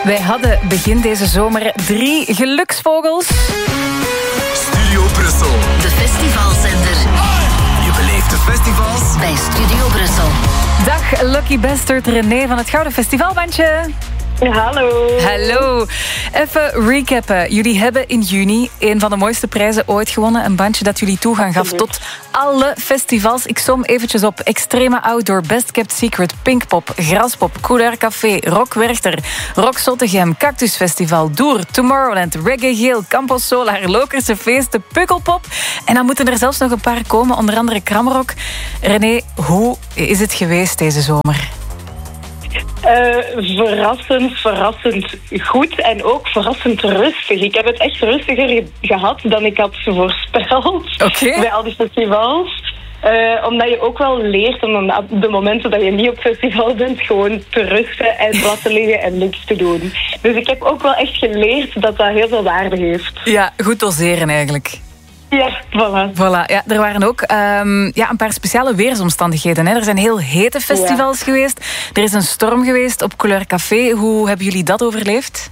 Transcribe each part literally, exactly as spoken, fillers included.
Wij hadden begin deze zomer drie geluksvogels. Studio Brussel. De festivalzender. Je beleeft de festivals bij Studio Brussel. Dag Lucky Bastard René van het Gouden Festivalbandje. Hallo. Hallo. Even recappen. Jullie hebben in juni een van de mooiste prijzen ooit gewonnen. Een bandje dat jullie toegang gaf tot alle festivals. Ik som eventjes op. Extreme Outdoor, Best Kept Secret, Pinkpop, Graspop, Couleur Café, Rock Werchter, Rock Zottegem, Cactus Festival, Doer, Tomorrowland, Reggae Geel, Campus Solar, Lokerse Feesten, Pukkelpop. En dan moeten er zelfs nog een paar komen, onder andere Kramrock. René, hoe is het geweest deze zomer? Uh, verrassend, verrassend goed en ook verrassend rustig. Ik heb het echt rustiger ge- gehad dan ik had voorspeld okay. bij al die festivals. Uh, omdat je ook wel leert om op de momenten dat je niet op festival bent gewoon te rusten en plat te liggen en niks te doen. Dus ik heb ook wel echt geleerd dat dat heel veel waarde heeft. Ja, goed doseren eigenlijk. Ja, voilà. voilà. Ja, er waren ook um, ja, een paar speciale weersomstandigheden. Hè. Er zijn heel hete festivals ja. geweest. Er is een storm geweest op Couleur Café. Hoe hebben jullie dat overleefd?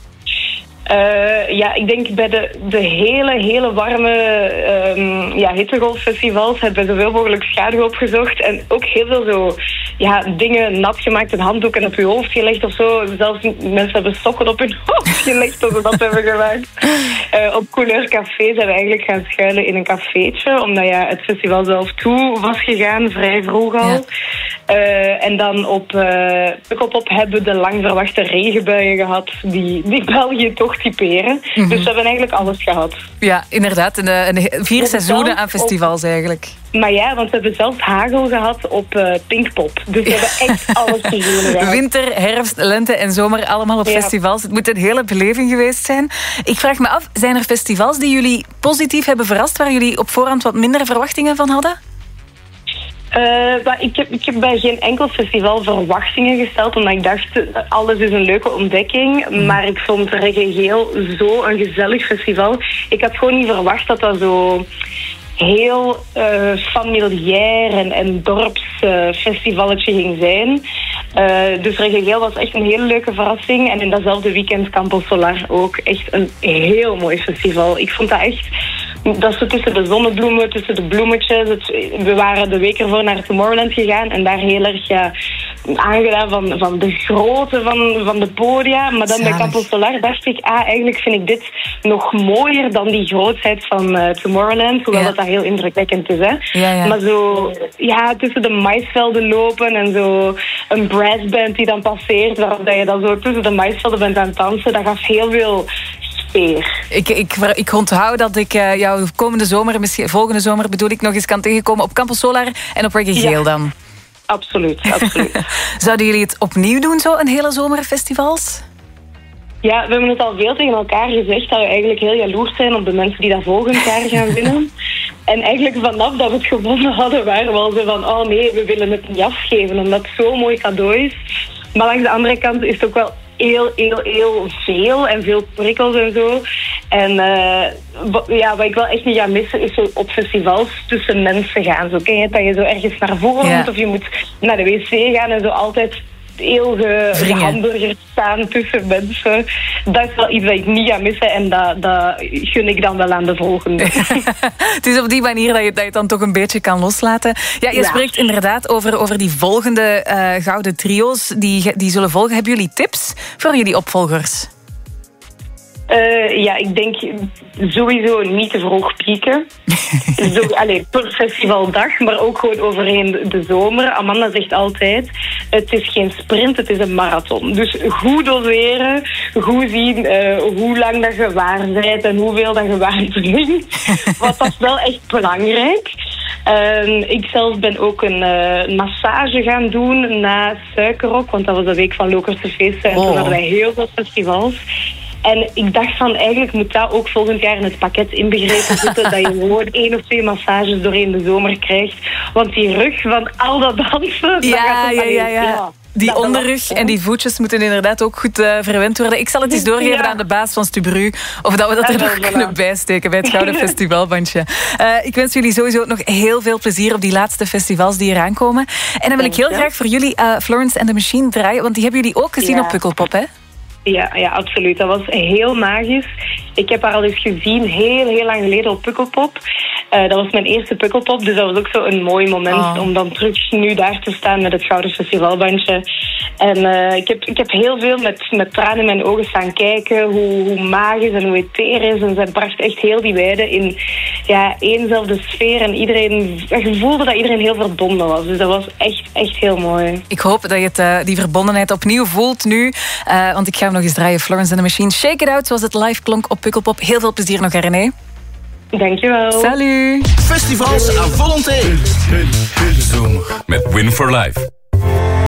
Uh, ja, ik denk bij de, de hele, hele warme um, ja, hittegolffestivals hebben we zoveel mogelijk schaduw opgezocht. En ook heel veel zo, ja, dingen nat gemaakt en handdoeken op je hoofd gelegd of zo. Zelfs mensen hebben sokken op hun hoofd gelegd als ze dat hebben gemaakt. Uh, op Couleur Café zijn we eigenlijk gaan schuilen in een cafeetje. Omdat ja, het festival zelf toe was gegaan, vrij vroeg al. Ja. Uh, en dan op uh, Pukkelpop hebben we de lang verwachte regenbuien gehad die, die België toch typeren. Mm-hmm. Dus we hebben eigenlijk alles gehad. Ja, inderdaad. Een, een vier seizoenen aan festivals op, eigenlijk. Maar ja, want we hebben zelfs hagel gehad op uh, Pinkpop. Dus we hebben echt alle seizoenen gehad. Winter, herfst, lente en zomer allemaal op ja. festivals. Het moet een hele beleving geweest zijn. Ik vraag me af, zijn er festivals die jullie positief hebben verrast, waar jullie op voorhand wat minder verwachtingen van hadden? Uh, maar ik, heb, ik heb bij geen enkel festival verwachtingen gesteld, omdat ik dacht, alles is een leuke ontdekking. Mm. Maar ik vond Reggae Geel zo een gezellig festival. Ik had gewoon niet verwacht dat dat zo heel uh, familiair en, en dorpsfestivalletje uh, ging zijn. Uh, dus Reggae Geel was echt een hele leuke verrassing. En in datzelfde weekend Campus Solar ook echt een heel mooi festival. Ik vond dat echt... Dat is tussen de zonnebloemen, tussen de bloemetjes. Het, we waren de week ervoor naar Tomorrowland gegaan en daar heel erg ja, aangedaan van, van de grootte van, van de podia. Maar dan Zalig. Bij Campus Solar dacht ik, ah, eigenlijk vind ik dit nog mooier dan die grootheid van uh, Tomorrowland. Hoewel ja. dat, dat heel indrukwekkend is. Hè? Ja, ja. Maar zo ja, tussen de maisvelden lopen en zo een brassband die dan passeert, waarop je dan zo tussen de maisvelden bent aan het dansen, dat gaf heel veel... Ik, ik, ik onthoud dat ik uh, jou komende zomer, misschien volgende zomer bedoel ik, nog eens kan tegenkomen op Campus Solar en op Reggae Geel dan. Ja, absoluut, absoluut. Zouden jullie het opnieuw doen, zo een hele zomerfestivals? Ja, we hebben het al veel tegen elkaar gezegd dat we eigenlijk heel jaloers zijn op de mensen die dat volgend jaar gaan winnen. En eigenlijk vanaf dat we het gewonnen hadden, waren we al zo van, oh nee, we willen het niet afgeven, omdat het zo'n mooi cadeau is. Maar langs de andere kant is het ook wel heel, heel, heel veel en veel prikkels en zo. En uh, ja, wat ik wel echt niet ga missen is zo op festivals tussen mensen gaan. Zo ken je het, dat je zo ergens naar voren ja. moet of je moet naar de wc gaan en zo altijd heel gehamburgerd staan tussen mensen. Dat is wel iets dat ik niet ga missen en dat, dat gun ik dan wel aan de volgende. Het is op die manier dat je, dat je het dan toch een beetje kan loslaten. Ja, je ja. spreekt inderdaad over, over die volgende uh, gouden trio's die, die zullen volgen. Hebben jullie tips voor jullie opvolgers? Uh, ja, ik denk sowieso niet te vroeg pieken. Zo, allez, per festivaldag, maar ook gewoon overheen de zomer. Amanda zegt altijd, het is geen sprint, het is een marathon. Dus goed doseren, goed zien uh, hoe lang dat je waar bent en hoeveel dat je waar drinkt. Want dat is wel echt belangrijk. Uh, ik zelf ben ook een uh, massage gaan doen na Suikerrok, want dat was de week van Lokerse Feesten en oh. toen hadden wij heel veel festivals. En ik dacht van, eigenlijk moet dat ook volgend jaar in het pakket inbegrepen zitten, dat je gewoon één of twee massages doorheen de zomer krijgt. Want die rug van al dat dansen... Ja, dat ja, ja, ja. ja. Die onderrug en die voetjes moeten inderdaad ook goed uh, verwend worden. Ik zal het eens doorgeven ja. aan de baas van Stubru, of dat we dat er ja, nog voilà. kunnen bijsteken bij het Gouden Festivalbandje. Uh, ik wens jullie sowieso nog heel veel plezier op die laatste festivals die eraan komen. En dan wil ik heel graag voor jullie uh, Florence and the Machine draaien, want die hebben jullie ook gezien ja. op Pukkelpop, hè? Ja, ja, absoluut. Dat was heel magisch. Ik heb haar al eens gezien, heel, heel lang geleden op Pukkelpop. Uh, dat was mijn eerste Pukkelpop, dus dat was ook zo een mooi moment oh. om dan terug nu daar te staan met het Gouden Festivalbandje. En uh, ik, heb, ik heb heel veel met, met tranen in mijn ogen staan kijken hoe, hoe magisch en hoe eter is. En zij bracht echt heel die weide in ja, éénzelfde sfeer. En iedereen, je voelde dat iedereen heel verbonden was. Dus dat was echt, echt heel mooi. Ik hoop dat je het, uh, die verbondenheid opnieuw voelt nu. Uh, want ik ga hem nog eens draaien. Florence and the Machine. Shake It Out, zoals het live klonk op Pukkelpop. Heel veel plezier nog, René. Dankjewel. Salut. Festivals à volonté. Zoom met Win for Life.